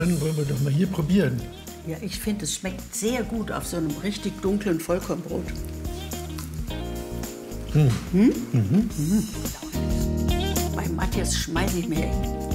Dann wollen wir doch mal hier probieren. Ja, ich finde, es schmeckt sehr gut auf so einem richtig dunklen Vollkornbrot. Bei Matthias schmeiße ich mir.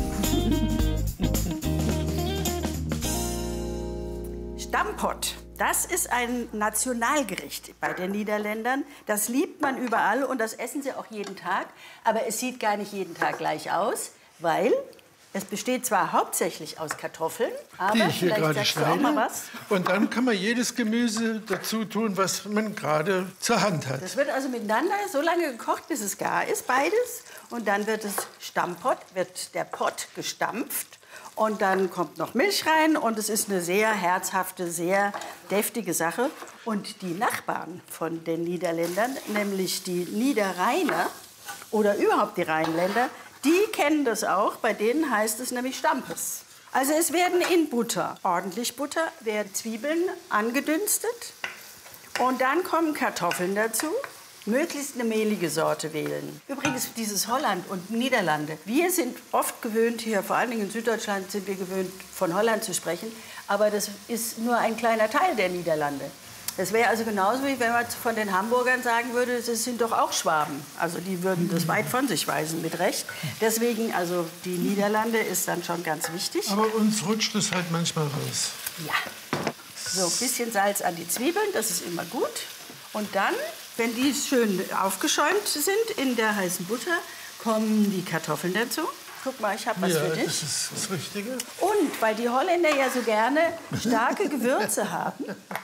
Stamppot. Das ist ein Nationalgericht bei den Niederländern. Das liebt man überall und das essen sie auch jeden Tag. Aber es sieht gar nicht jeden Tag gleich aus, weil es besteht zwar hauptsächlich aus Kartoffeln, aber Die ich hier vielleicht gerade sagst du auch mal schneide. was. Und dann kann man jedes Gemüse dazu tun, was man gerade zur Hand hat. Das wird also miteinander so lange gekocht, bis es gar ist, beides. Und dann wird es Stammpot, wird der Pott gestampft. Und dann kommt noch Milch rein und es ist eine sehr herzhafte, sehr deftige Sache. Und die Nachbarn von den Niederländern, nämlich die Niederrheiner oder überhaupt die Rheinländer, die kennen das auch. Bei denen heißt es nämlich Stampes. Also es werden in Butter, ordentlich Butter, werden Zwiebeln angedünstet. Und dann kommen Kartoffeln dazu. Möglichst eine mehlige Sorte wählen. Übrigens, dieses Holland und Niederlande. Wir sind oft gewöhnt, hier vor allen Dingen in Süddeutschland sind wir gewöhnt, von Holland zu sprechen. Aber das ist nur ein kleiner Teil der Niederlande. Das wäre also genauso, wie wenn man von den Hamburgern sagen würde, das sind doch auch Schwaben. Also die würden das weit von sich weisen, mit Recht. Deswegen, also die Niederlande ist dann schon ganz wichtig. Aber uns rutscht es halt manchmal raus. Ja. So, ein bisschen Salz an die Zwiebeln, das ist immer gut. Und dann, wenn die schön aufgeschäumt sind in der heißen Butter, kommen die Kartoffeln dazu. Guck mal, ich habe was für dich. Das ist das Richtige. Und weil die Holländer ja so gerne starke Gewürze haben.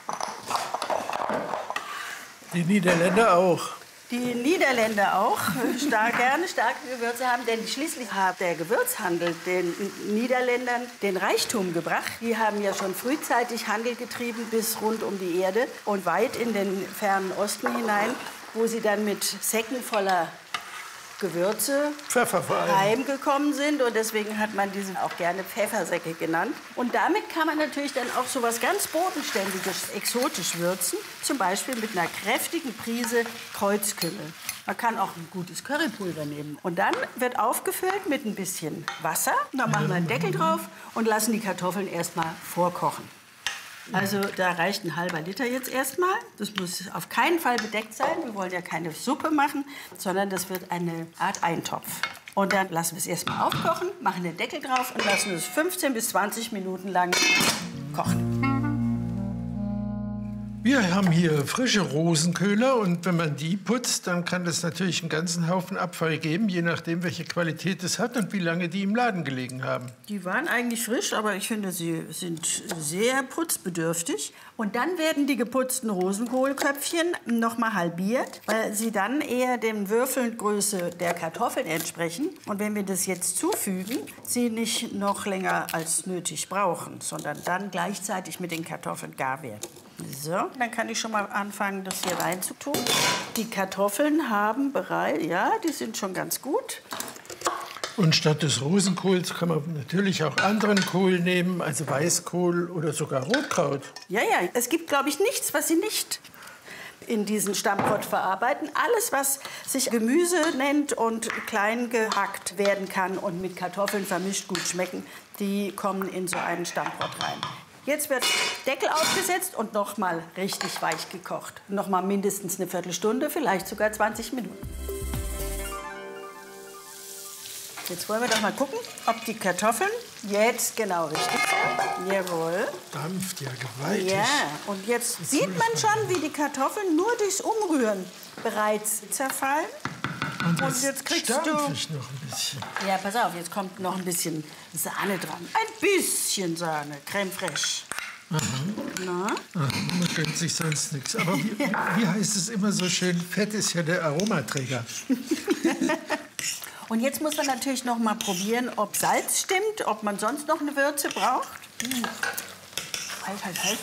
Die Niederländer auch. Die Niederländer auch gerne starke Gewürze haben, denn schließlich hat der Gewürzhandel den Niederländern den Reichtum gebracht. Die haben ja schon frühzeitig Handel getrieben bis rund um die Erde und weit in den fernen Osten hinein, wo sie dann mit Säcken voller Gewürze Pfeffer vor allem. heimgekommen sind und deswegen hat man diese auch gerne Pfeffersäcke genannt. Und damit kann man natürlich dann auch so was ganz Bodenständiges, exotisch würzen, zum Beispiel mit einer kräftigen Prise Kreuzkümmel. Man kann auch ein gutes Currypulver nehmen. Und dann wird aufgefüllt mit ein bisschen Wasser. Dann machen wir einen Deckel drauf und lassen die Kartoffeln erstmal vorkochen. Also da reicht ein halber Liter jetzt erstmal. Das muss auf keinen Fall bedeckt sein. Wir wollen ja keine Suppe machen, sondern das wird eine Art Eintopf. Und dann lassen wir es erstmal aufkochen, machen den Deckel drauf und lassen es 15 bis 20 Minuten lang kochen. Wir haben hier frische Rosenköhler und wenn man die putzt, dann kann das natürlich einen ganzen Haufen Abfall geben, je nachdem, welche Qualität es hat und wie lange die im Laden gelegen haben. Die waren eigentlich frisch, aber ich finde, sie sind sehr putzbedürftig. Und dann werden die geputzten Rosenkohlköpfchen noch mal halbiert, weil sie dann eher den Würfelgröße der Kartoffeln entsprechen. Und wenn wir das jetzt zufügen, sie nicht noch länger als nötig brauchen, sondern dann gleichzeitig mit den Kartoffeln gar werden. So, dann kann ich schon mal anfangen, das hier reinzutun. Die Kartoffeln haben bereits, ja, die sind schon ganz gut. Und statt des Rosenkohls kann man natürlich auch anderen Kohl nehmen, also Weißkohl oder sogar Rotkraut. Ja, ja, es gibt, glaube ich, nichts, was sie nicht in diesen Stammpot verarbeiten. Alles, was sich Gemüse nennt und klein gehackt werden kann und mit Kartoffeln vermischt gut schmecken, die kommen in so einen Stammpot rein. Jetzt wird Deckel aufgesetzt und noch mal richtig weich gekocht. Noch mal mindestens eine Viertelstunde, vielleicht sogar 20 Minuten. Jetzt wollen wir doch mal gucken, ob die Kartoffeln jetzt genau richtig sind. Jawohl. Dampft ja gewaltig. Ja, und jetzt sieht man schon, wie die Kartoffeln nur durchs Umrühren bereits zerfallen. Und jetzt kriegst du... stampfe ich noch ein bisschen. Ja, pass auf, jetzt kommt noch ein bisschen Sahne dran. Ein bisschen Sahne, Crème fraîche. Na? Ach, man gönnt sich sonst nichts. Aber wie heißt es immer so schön, Fett ist ja der Aromaträger. Und jetzt muss man natürlich noch mal probieren, ob Salz stimmt, ob man sonst noch eine Würze braucht. Halt.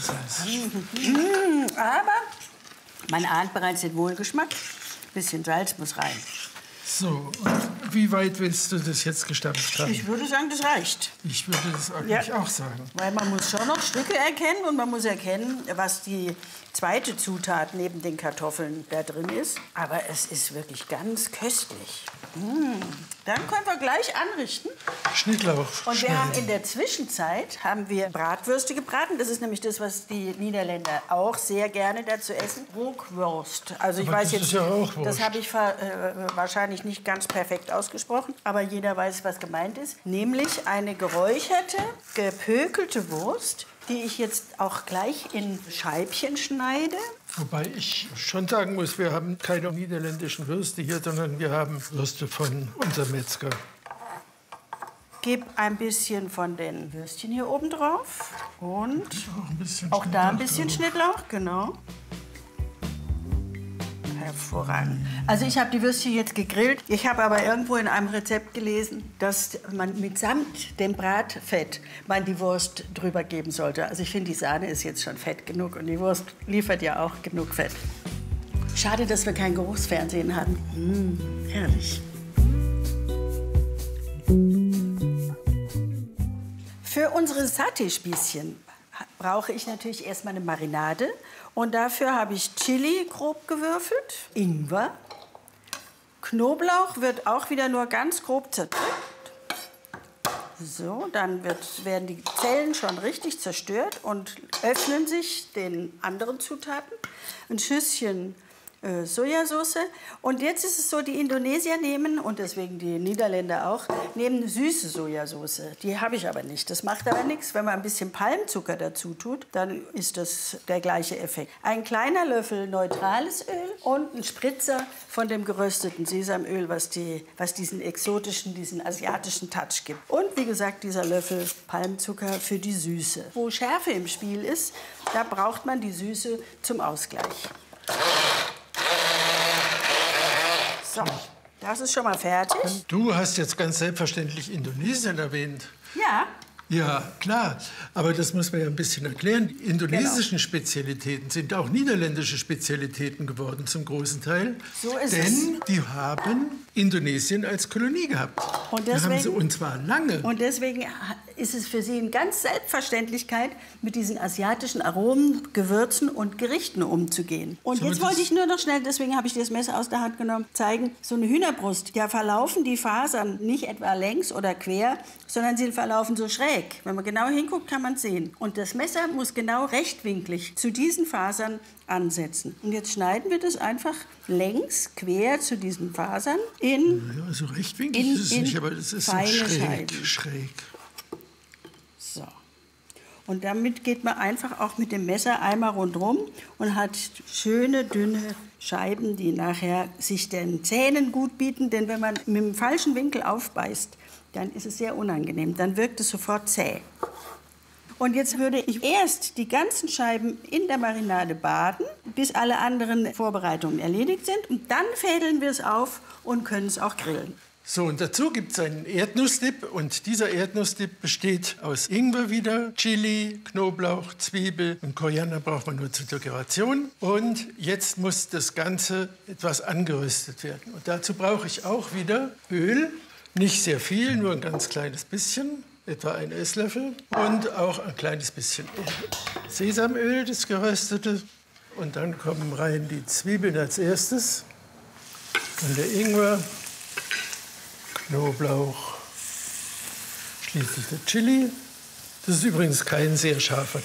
Aber man ahnt bereits den Wohlgeschmack. Ein bisschen Salz muss rein. So, und Wie weit willst du das jetzt gestampft haben? Ich würde sagen, das reicht. Ich würde das eigentlich auch sagen. Weil man muss schon noch Stücke erkennen und man muss erkennen, was die zweite Zutat neben den Kartoffeln da drin ist. Aber es ist wirklich ganz köstlich. Dann können wir gleich anrichten. Schnittlauch. Und wir haben in der Zwischenzeit Bratwürste gebraten. Das ist nämlich das, was die Niederländer auch sehr gerne dazu essen. Rookwurst. Also ich Aber weiß das jetzt, ist ja auch Wurst. das habe ich wahrscheinlich nicht ganz perfekt ausgesprochen, aber jeder weiß, was gemeint ist. Nämlich eine geräucherte, gepökelte Wurst, die ich jetzt auch gleich in Scheibchen schneide. Wobei ich schon sagen muss, wir haben keine niederländischen Würste hier, sondern wir haben Würste von unserem Metzger. Gebe ein bisschen von den Würstchen hier oben drauf und Auch da ein bisschen Schnittlauch, genau. Hervorragend. Also ich habe die Würstchen jetzt gegrillt. Ich habe aber irgendwo in einem Rezept gelesen, dass man mitsamt dem Bratfett die Wurst drüber geben sollte. Also ich finde, die Sahne ist jetzt schon fett genug und die Wurst liefert ja auch genug Fett. Schade, dass wir kein Geruchsfernsehen haben. Herrlich. Für unsere Saté-Spießchen brauche ich natürlich erstmal eine Marinade. Und dafür habe ich Chili grob gewürfelt, Ingwer. Knoblauch wird auch wieder nur ganz grob zerdrückt. So, dann werden die Zellen schon richtig zerstört und öffnen sich den anderen Zutaten. Ein Schüsschen Sojasauce. Und jetzt ist es so, die Indonesier nehmen, und deswegen die Niederländer auch, nehmen süße Sojasauce. Die habe ich aber nicht. Das macht aber nichts. Wenn man ein bisschen Palmzucker dazu tut, dann ist das der gleiche Effekt. Ein kleiner Löffel neutrales Öl und ein Spritzer von dem gerösteten Sesamöl, was diesen exotischen, diesen asiatischen Touch gibt. Und wie gesagt, dieser Löffel Palmzucker für die Süße. Wo Schärfe im Spiel ist, da braucht man die Süße zum Ausgleich. So, das ist schon mal fertig. Du hast jetzt ganz selbstverständlich Indonesien erwähnt. Ja. Ja, klar. Aber das muss man ja ein bisschen erklären. Die indonesischen Spezialitäten sind auch niederländische Spezialitäten geworden, zum großen Teil. So ist Denn die haben Indonesien als Kolonie gehabt. Und deswegen, und zwar lange. Und deswegen ist es für sie eine ganz Selbstverständlichkeit, mit diesen asiatischen Aromen, Gewürzen und Gerichten umzugehen. Und So, jetzt wollte ich nur noch schnell, deswegen habe ich das Messer aus der Hand genommen, zeigen, so eine Hühnerbrust, da verlaufen die Fasern nicht etwa längs oder quer, sondern sie verlaufen so schräg. Wenn man genau hinguckt, kann man es sehen. Und das Messer muss genau rechtwinklig zu diesen Fasern ansetzen. Und jetzt schneiden wir das einfach längs, quer zu diesen Fasern in Ja, also rechtwinklig ist es nicht, aber das ist so schräg. So. Und damit geht man einfach auch mit dem Messer einmal rundherum und hat schöne, dünne Scheiben, die nachher sich den Zähnen gut bieten. Denn wenn man mit dem falschen Winkel aufbeißt, dann ist es sehr unangenehm. Dann wirkt es sofort zäh. Und jetzt würde ich erst die ganzen Scheiben in der Marinade baden, bis alle anderen Vorbereitungen erledigt sind. Und dann fädeln wir es auf und können es auch grillen. So, und dazu gibt es einen Erdnussdip. Und dieser Erdnussdip besteht aus Ingwer wieder, Chili, Knoblauch, Zwiebel und Koriander braucht man nur zur Dekoration. Und jetzt muss das Ganze etwas angeröstet werden. Und dazu brauche ich auch wieder Öl. Nicht sehr viel, nur ein ganz kleines bisschen, etwa ein Esslöffel. Und auch ein kleines bisschen Sesamöl, das geröstete. Und dann kommen rein die Zwiebeln als erstes. Und der Ingwer, Knoblauch, schließlich der Chili. Das ist übrigens kein sehr scharfer